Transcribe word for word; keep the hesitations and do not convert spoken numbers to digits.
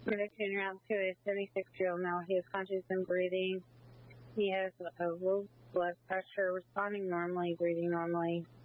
Connection round two is seventy-six-year-old male. He is conscious and breathing. He has a low blood pressure, responding normally, breathing normally.